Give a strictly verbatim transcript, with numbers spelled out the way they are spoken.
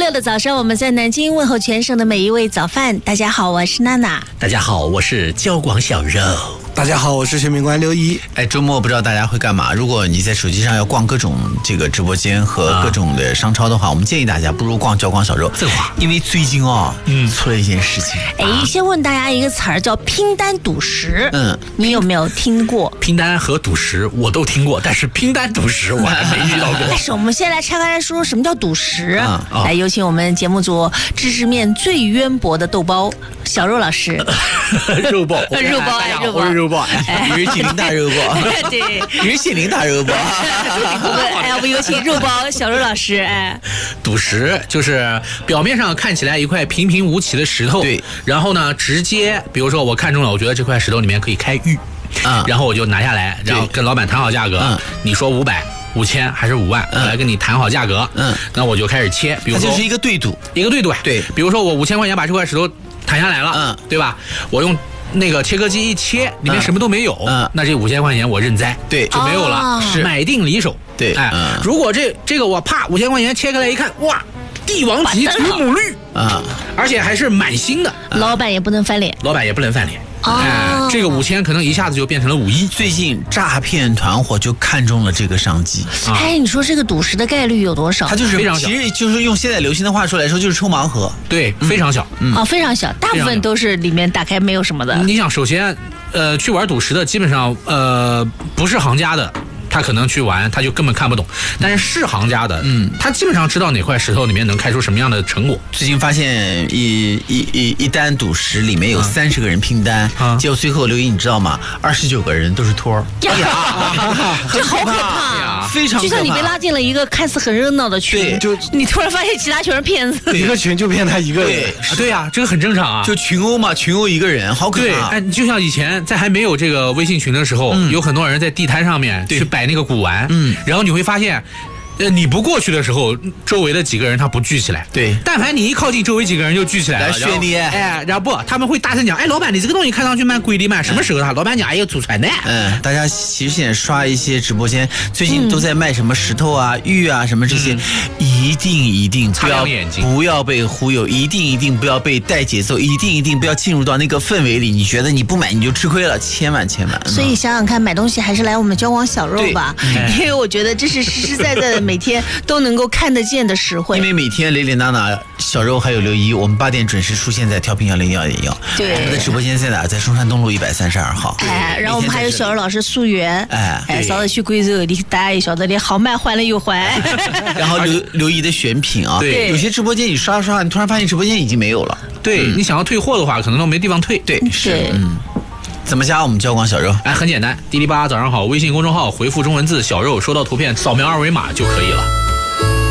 六的早上，我们在南京问候全省的每一位早饭。大家好，我是娜娜。 大家好，我是焦广小肉。 大家好，我是全民官刘一。 哎，周末不知道大家会干嘛？如果你在手机上要逛各种这个直播间和各种的商超的话，啊、我们建议大家不如逛焦广小肉。 这话， 因为最近哦，嗯，出了一件事情。 哎，啊、先问大家一个词儿，叫拼单赌石。嗯，你有没有听过？ 拼单和赌石我都听过，但是拼单赌石我还没遇到过。 但是我们先来拆开来说说什么叫赌石。嗯哦、 来，有请我们节目组知识面最渊博的豆包小肉老师。 肉包， 肉包，哎，肉包， 我是肉包， 以为心灵大肉包， 对， 以为心灵大肉包。 哎，我们有请肉包小肉老师。哎， 赌石就是表面上看起来一块平平无奇的石头， 对， 然后呢，直接比如说我看中了，我觉得这块石头里面可以开玉， 嗯， 然后我就拿下来，然后跟老板谈好价格，嗯，你说五百。五千还是五万，我来跟你谈好价格。嗯，那我就开始切，比如说它就是一个对赌， 一个对赌。 对， 比如说我五千块钱把这块石头谈下来了，嗯，对吧？我用那个切割机一切，里面什么都没有，嗯，那这五千块钱我认栽， 对， 就没有了， 哦、 是买定离手。 对， 哎， 嗯、 如果这这个我啪五千块钱切开来一看，哇，帝王级祖母绿啊， 而且还是满新的， 老板也不能翻脸， 老板也不能翻脸。 哦、 哎，这个五千可能一下子就变成了五亿。 最近诈骗团伙就看中了这个商机。 哎，你说这个赌石的概率有多少？ 它就是非常小， 其实就是用现在流行的话说来说，就是抽盲盒。 对，非常小。 嗯，哦，非常小，大部分都是里面打开没有什么的。 你想，首先，呃，去玩赌石的基本上，呃，不是行家的。他可能去玩，他就根本看不懂。但是是行家的，嗯，他基本上知道哪块石头里面能开出什么样的成果。 最近发现一一一一单赌石里面有三十个人拼单，啊、结果最后刘一你知道吗？二十九个人都是托儿。 呀，这好可怕， 非常可怕。 就像你被拉进了一个看似很热闹的群，就你突然发现其他全是骗子。 一个群就骗他一个人。对，对呀，这个很正常啊。 就群殴嘛，群殴一个人，好可怕。 对，哎，就像以前在还没有这个微信群的时候，嗯、有很多人在地摊上面去摆那个古玩，嗯，然后你会发现，呃，你不过去的时候，周围的几个人他不聚起来， 对， 但凡你一靠近，周围几个人就聚起来了， 来炫你， 哎，然后不，他们会大声讲，哎，老板，你这个东西看上去蛮贵的嘛，什么时候啊？老板讲，哎呦，祖传的。嗯， 大家其实现在刷一些直播间，最近都在卖什么石头啊、玉啊什么这些，一定一定不要不要被忽悠，一定一定不要被带节奏，一定一定不要进入到那个氛围里。你觉得你不买你就吃亏了，千万千万。 所以想想看，买东西还是来我们焦广小肉吧，因为我觉得这是实实在在的每天都能够看得见的实惠。 因为每天磊磊娜娜、小肉还有刘一，我们八点准时出现在调频幺零幺点幺。 对， 我们的直播间在哪？在中山东路一百三十二号。 哎，然后我们还有小肉老师溯源。 哎， 哎，早点去贵州，你大家也晓得，你好卖换了又换。 然后刘刘一的选品啊， 对， 有些直播间你刷刷，你突然发现直播间已经没有了。 对、嗯、你想要退货的话，可能都没地方退。 对，是，嗯。怎么加我们焦广小肉？ 哎，很简单，滴滴吧早上好微信公众号回复中文字小肉，收到图片扫描二维码就可以了。